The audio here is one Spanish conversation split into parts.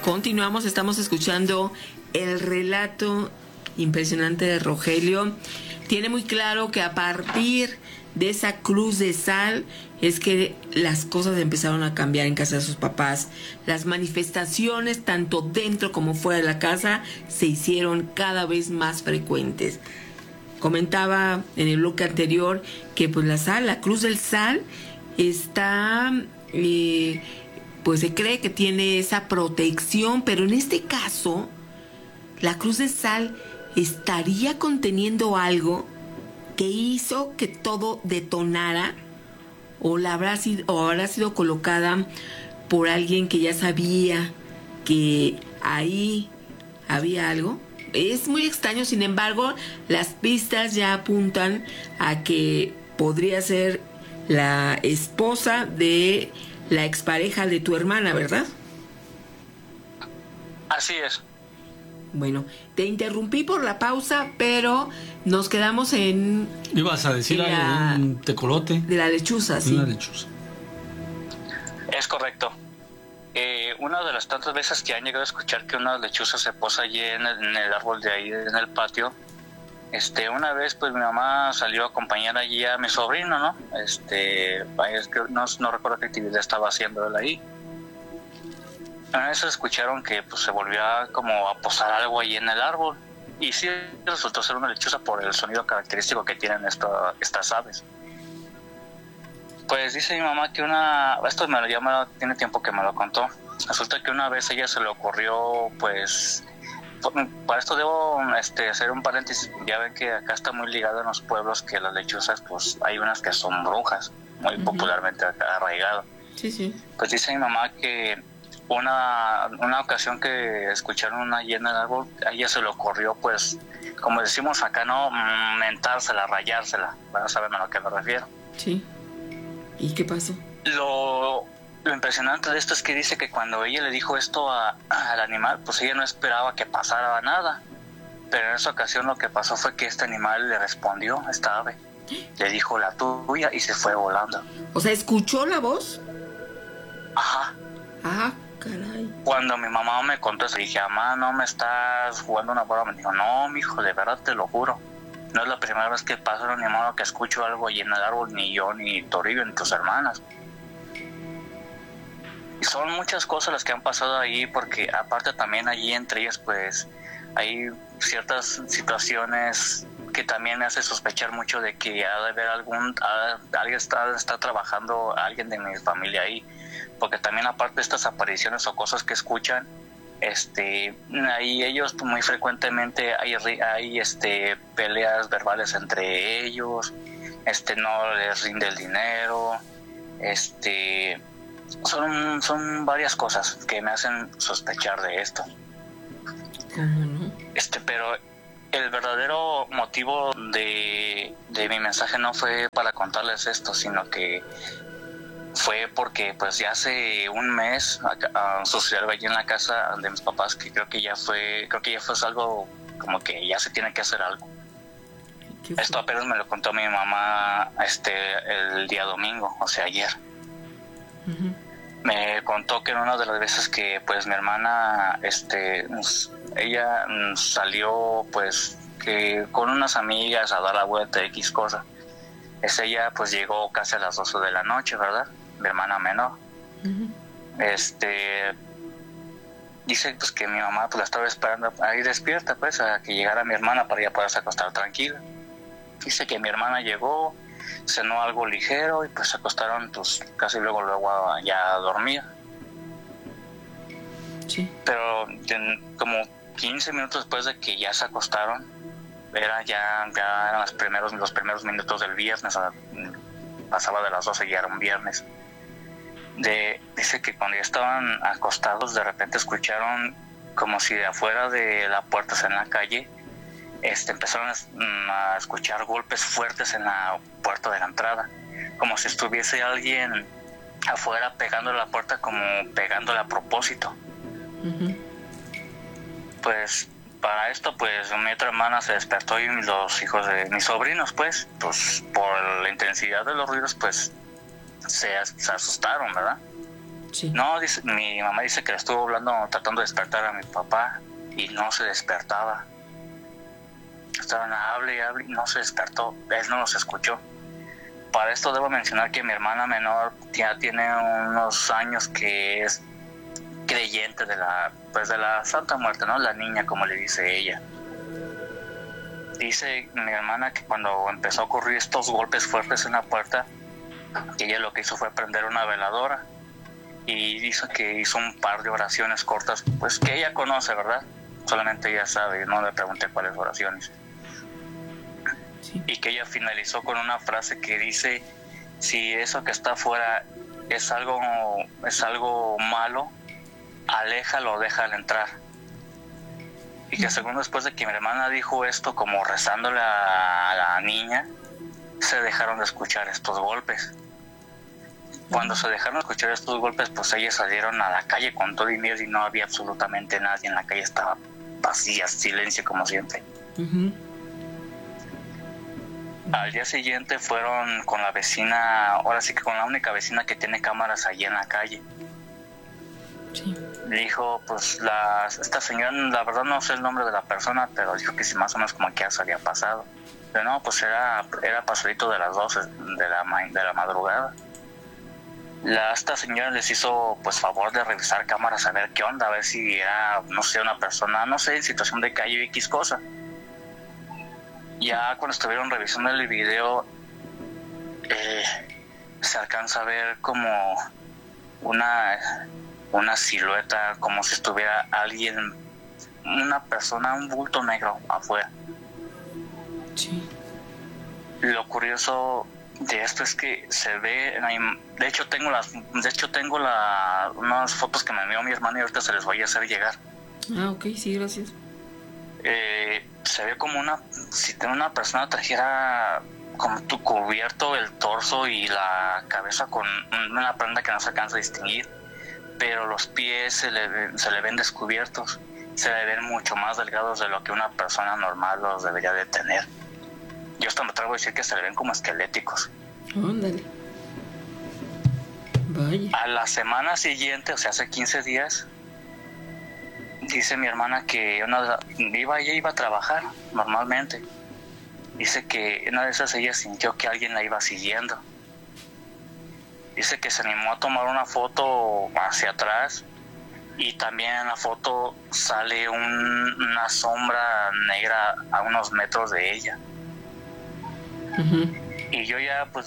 Continuamos, estamos escuchando el relato impresionante de Rogelio. Tiene muy claro que a partir de esa cruz de sal es que las cosas empezaron a cambiar en casa de sus papás. Las manifestaciones, tanto dentro como fuera de la casa, se hicieron cada vez más frecuentes. Comentaba en el bloque anterior que pues la cruz del sal está, pues se cree que tiene esa protección, pero en este caso, la cruz de sal estaría conteniendo algo que hizo que todo detonara, o habrá sido colocada por alguien que ya sabía que ahí había algo. Es muy extraño, sin embargo, las pistas ya apuntan a que podría ser la esposa de la expareja de tu hermana, ¿verdad? Así es. Bueno, te interrumpí por la pausa, pero nos quedamos en... Ibas a decir algo de un tecolote. De la lechuza, sí. Una lechuza. Es correcto. Una de las tantas veces que han llegado a escuchar que una lechuza se posa allí en el árbol de ahí, en el patio, una vez pues mi mamá salió a acompañar allí a mi sobrino, ¿no? Es que no recuerdo qué actividad estaba haciendo él ahí. Una vez escucharon que pues se volvió como a posar algo ahí en el árbol, y sí resultó ser una lechuza por el sonido característico que tienen estas aves. Pues dice mi mamá que esto tiene tiempo que me lo contó. Resulta que una vez a ella se le ocurrió, pues, para esto debo hacer un paréntesis. Ya ven que acá está muy ligado en los pueblos que las lechuzas, pues hay unas que son brujas, muy popularmente arraigado. Sí, sí. Pues dice mi mamá que una ocasión que escucharon allí en el árbol, a ella se le ocurrió, pues, como decimos acá, ¿no? Mentársela, rayársela. Bueno, saben a lo que me refiero. Sí. ¿Y qué pasó? Lo impresionante de esto es que dice que cuando ella le dijo esto al animal, pues ella no esperaba que pasara nada. Pero en esa ocasión lo que pasó fue que este animal le respondió, esta ave. Le dijo la tuya y se fue volando. O sea, ¿escuchó la voz? Ajá. Ah, caray. Cuando mi mamá me contó eso, dije, mamá, ¿no me estás jugando una broma? Me dijo, no, mijo, de verdad te lo juro. No es la primera vez que pasa, ni modo que escucho algo ahí en el árbol, ni yo, ni Toribio, ni tus hermanas. Y son muchas cosas las que han pasado ahí, porque aparte también allí entre ellas, pues, hay ciertas situaciones que también me hace sospechar mucho de que ha de haber alguien está trabajando, alguien de mi familia ahí, porque también aparte de estas apariciones o cosas que escuchan, ahí ellos muy frecuentemente hay peleas verbales entre ellos, no les rinde el dinero, son varias cosas que me hacen sospechar de esto. ¿Cómo no? Pero el verdadero motivo de mi mensaje no fue para contarles esto, sino que fue porque pues ya hace un mes sucedió algo allí en la casa de mis papás que creo que ya fue algo como que ya se tiene que hacer algo. Esto apenas me lo contó mi mamá el día domingo, o sea, ayer. Uh-huh. Me contó que en una de las veces que pues mi hermana ella salió pues que con unas amigas a dar la vuelta de X cosa. Ella pues llegó casi a las 12 de la noche, ¿verdad? Mi hermana menor. Uh-huh. Dice pues que mi mamá pues la estaba esperando ahí despierta, pues, a que llegara mi hermana para ya poderse acostar tranquila. Dice que mi hermana llegó, cenó algo ligero y pues se acostaron pues casi luego ya a dormir. Sí. Pero como 15 minutos después de que ya se acostaron, ya eran los primeros minutos del viernes, pasaba de las 12 y ya era un viernes. Dice que cuando ya estaban acostados, de repente escucharon como si de afuera de la puerta, en la calle, empezaron a escuchar golpes fuertes en la puerta de la entrada, como si estuviese alguien afuera pegándole a la puerta, como pegándole a propósito. Uh-huh. Pues para esto, pues mi otra hermana se despertó y los hijos de mis sobrinos, pues por la intensidad de los ruidos, pues se asustaron, ¿verdad? Sí. No, dice, mi mamá dice que le estuvo hablando, tratando de despertar a mi papá y no se despertaba. Estaban hable y hable y no se despertó, él no los escuchó. Para esto debo mencionar que mi hermana menor ya tiene unos años que es creyente de la Santa Muerte, ¿no? La niña, como le dice ella. Dice mi hermana que cuando empezó a ocurrir estos golpes fuertes en la puerta, que ella lo que hizo fue prender una veladora y dice que hizo un par de oraciones cortas, pues que ella conoce, ¿verdad? Solamente ella sabe, no le pregunté cuáles oraciones. Sí. Y que ella finalizó con una frase que dice: si eso que está afuera es algo malo, aléjalo, déjalo entrar. Y que según después de que mi hermana dijo esto, como rezándole a la niña, se dejaron de escuchar estos golpes. Cuando se dejaron de escuchar estos golpes, pues ellas salieron a la calle con todo y miedo y no había absolutamente nadie en la calle, estaba vacía, silencio como siempre. Uh-huh. Al día siguiente fueron con la vecina, ahora sí que con la única vecina que tiene cámaras allí en la calle. Sí. Dijo, pues esta señora, la verdad no sé el nombre de la persona, pero dijo que sí, más o menos como que ya se había pasado. Pero no, pues era pasadito de las 12 de la madrugada. Esta señora les hizo pues favor de revisar cámaras a ver qué onda, a ver si era, no sé, una persona, no sé, en situación de calle o X cosa. Ya cuando estuvieron revisando el video, se alcanza a ver como una silueta, como si estuviera alguien, una persona, un bulto negro afuera. Sí. Lo curioso de esto es que se ve, de hecho tengo unas fotos que me envió mi hermano y ahorita se les voy a hacer llegar. Ah, ok, sí, gracias. Se ve como si una persona trajera como cubierto el torso y la cabeza con una prenda que no se alcanza a distinguir, pero los pies se le ven descubiertos, se le ven mucho más delgados de lo que una persona normal los debería de tener. Yo hasta me atrevo a decir que se le ven como esqueléticos. Ándale. Vaya. A la semana siguiente, o sea, hace 15 días, dice mi hermana que ella iba a trabajar normalmente. Dice que una de esas ella sintió que alguien la iba siguiendo. Dice que se animó a tomar una foto hacia atrás y también en la foto sale una sombra negra a unos metros de ella. Uh-huh. Y yo ya pues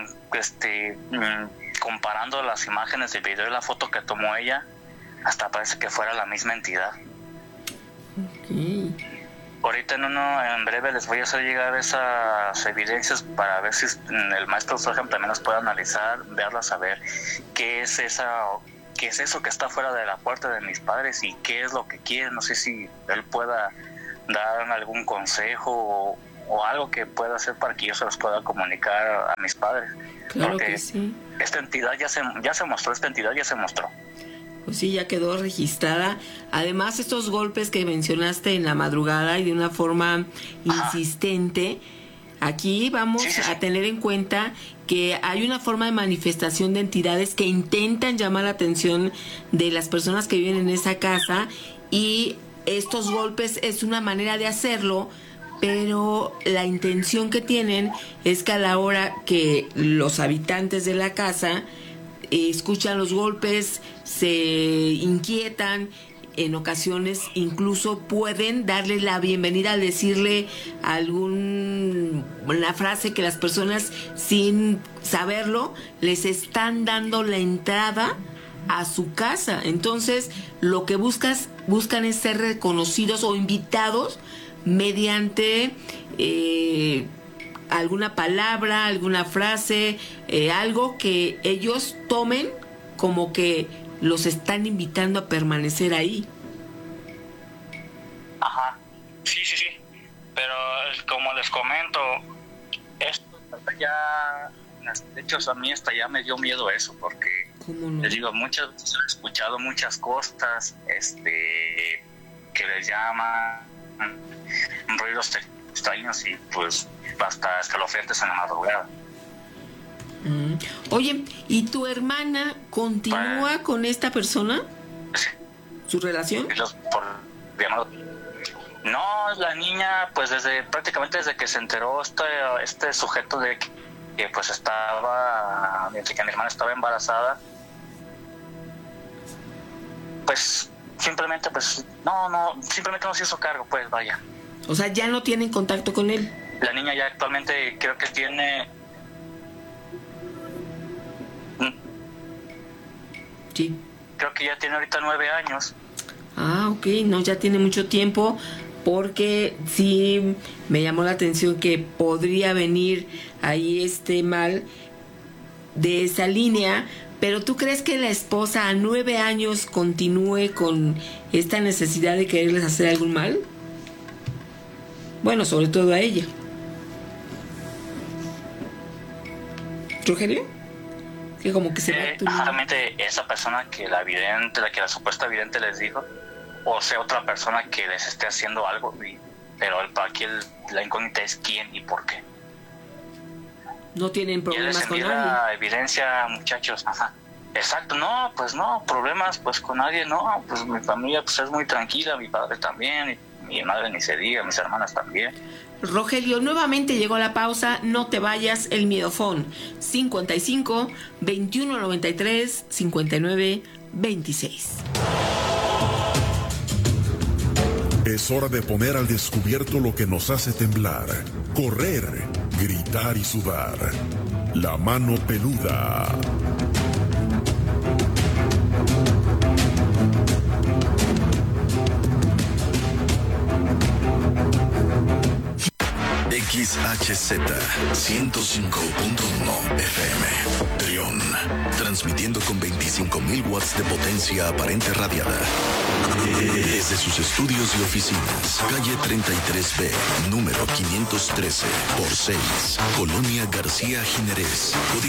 comparando las imágenes del video y la foto que tomó ella, hasta parece que fuera la misma entidad. Okay. Ahorita en breve les voy a hacer llegar esas evidencias para ver si el maestro Soham también las puede analizar, verlas, a ver qué es eso que está fuera de la puerta de mis padres y qué es lo que quiere. No sé si él pueda dar algún consejo o algo que pueda hacer para que yo se los pueda comunicar a mis padres. Claro. Porque que sí. Esta entidad ya se mostró. Pues sí, ya quedó registrada. Además, estos golpes que mencionaste en la madrugada y de una forma insistente, aquí vamos a tener en cuenta que hay una forma de manifestación de entidades que intentan llamar la atención de las personas que viven en esa casa, y estos golpes es una manera de hacerlo, pero la intención que tienen es que a la hora que los habitantes de la casa escuchan los golpes, se inquietan, en ocasiones incluso pueden darle la bienvenida al decirle una frase que las personas sin saberlo les están dando la entrada a su casa. Entonces lo que buscan es ser reconocidos o invitados mediante alguna palabra, alguna frase, algo que ellos tomen como que los están invitando a permanecer ahí. Ajá, sí. Pero como les comento, esto ya, de hecho a mí hasta ya me dio miedo eso, porque no? Les digo, muchas veces he escuchado muchas cosas, que les llaman ruidos extraños y pues hasta escalofriantes en la madrugada. Oye, ¿y tu hermana continúa con esta persona? ¿Su relación? No, la niña, pues prácticamente desde que se enteró este sujeto de que pues estaba, mientras que mi hermana estaba embarazada, pues simplemente simplemente no se hizo cargo, pues vaya. O sea, ya no tienen contacto con él. La niña ya actualmente creo que tiene... Sí. Creo que ya tiene ahorita 9 años. Ah, ok, no, ya tiene mucho tiempo, porque sí me llamó la atención que podría venir ahí mal de esa línea. Pero ¿tú crees que la esposa a 9 años continúe con esta necesidad de quererles hacer algún mal? Bueno, sobre todo a ella. ¿Rogelio? Que como que se va realmente esa persona que la supuesta vidente les dijo, o sea, otra persona que les esté haciendo algo, pero aquí la incógnita es quién y por qué. No tienen problemas con nadie. La evidencia, muchachos. Ajá. Exacto, no, pues no, problemas pues con nadie, no, pues mi familia pues es muy tranquila, mi padre también, mi madre ni se diga, mis hermanas también. Rogelio, nuevamente llegó la pausa, no te vayas, el miedofón 55 21 93 59 26. Es hora de poner al descubierto lo que nos hace temblar, correr, gritar y sudar. La mano peluda. XHZ 105.1 FM Trión, transmitiendo con 25.000 watts de potencia aparente radiada desde sus estudios y oficinas, calle 33B, número 513 por 6, Colonia García Jiménez, código